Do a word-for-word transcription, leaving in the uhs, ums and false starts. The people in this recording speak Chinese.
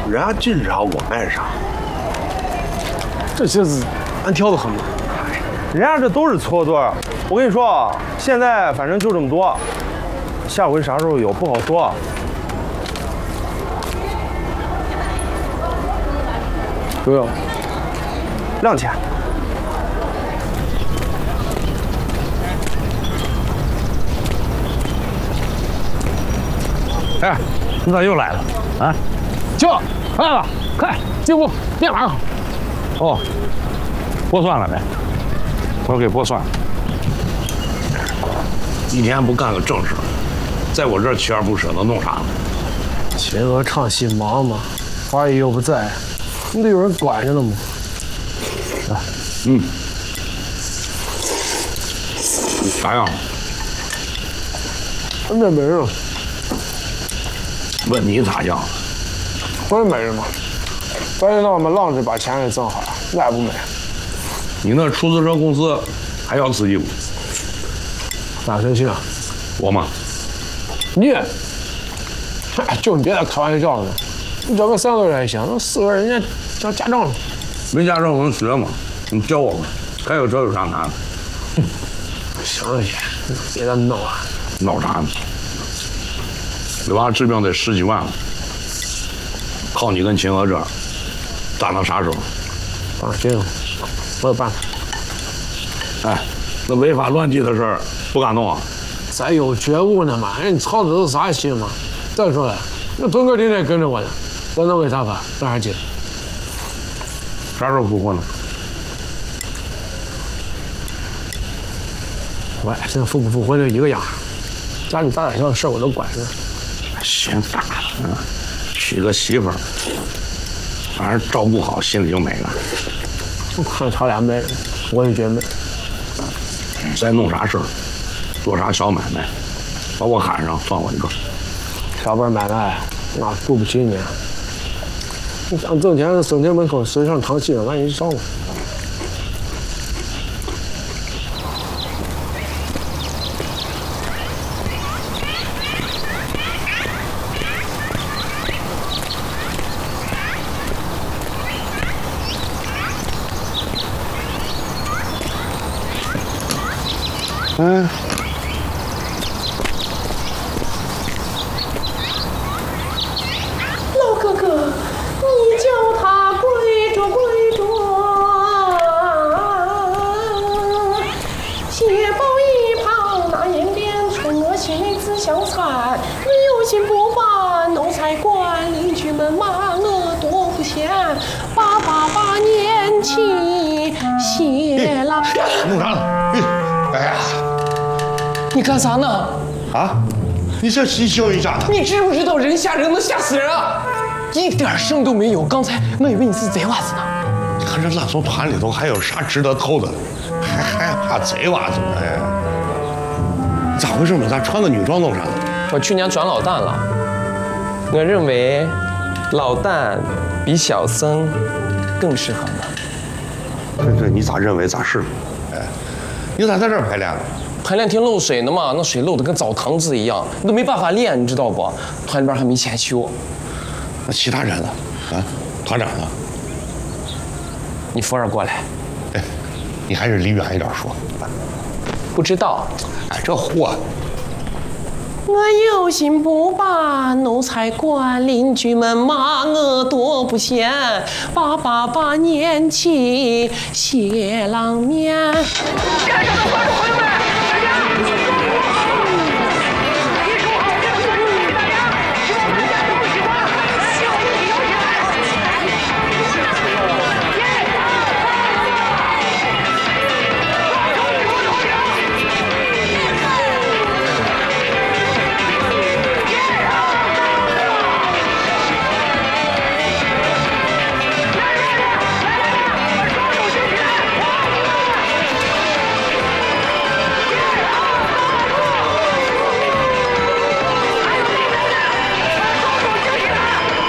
人家经常我爱上， 这些是俺挑的很嘛。人家这都是错对。我跟你说啊，现在反正就这么多，下回啥时候有不好说。不用，两千。 哎，你咋又来了？啊，去，快了，快进屋，别忙。哦，剥蒜了没？我给剥蒜。一天不干个正事，在我这儿锲而不舍能弄啥呢？ 秦娥唱戏忙嘛，花姨又不在，你得有人管着呢嘛。 啊，嗯，咋样？ 那没人。 问你咋样？ 不是没人吗？反正让我们浪着把钱给挣好，那也不美。 你那出租车公司还要自己不？ 哪生气啊？ 我吗？ 你，哎，就你别再开玩笑了。你找个三个人还行，那四个人人家叫驾照。 没驾照能学吗？你教我吧。开个车有啥难的？ 行了行，别再闹了。 闹啥呢？这娃治病得十几万了，靠你跟秦娥这儿，咋能啥时候？ 放心，我有办法。 哎，那违法乱纪的事儿不敢弄啊？ 咱有觉悟呢嘛，人操的都是啥心嘛？再说了，那东哥天天跟着我呢，我能为他怕？那还记得？ 啥时候复婚呢？ 喂，现在复不复婚就一个样，家里大大小小事我都管着。 心大了啊！娶个媳妇儿，反正照顾好，心里就美了。 我看他俩美，我也觉美。 再弄啥事儿，做啥小买卖，把我喊上，算我一个。 小本买卖，那顾不起你。你想挣钱，省钱门口随上堂戏，万一烧了。 嗯， 老哥哥，你叫他跪着跪着，血包一旁那银边春娥心里自相残，有心不把奴才管，邻居们骂我多不贤，八八八年起谢了。 弄啥呢？哎呀！ 你干啥呢？ 啊！你这是教育家的？ 你知不知道人吓人能吓死人啊？一点声都没有。刚才我以为你是贼娃子呢。 你看这烂怂团里头还有啥值得偷的？还害怕贼娃子呢？哎，咋回事嘛？咋穿个女装弄啥呢？ 我去年转老旦了，我认为老旦比小僧更适合我。 这这你咋认为咋是？哎，你咋在这儿排练了？ 排练厅漏水呢嘛，那水漏的跟澡堂子一样，你都没办法练，你知道不？团里边还没钱修。 那其他人呢？啊，团长呢？ 你扶着过来。 哎，你还是离远一点说。 不知道。 哎，这货。 我有心不把奴才管，邻居们骂我多不贤，八八八年起谢郎面。干什么？快点回来！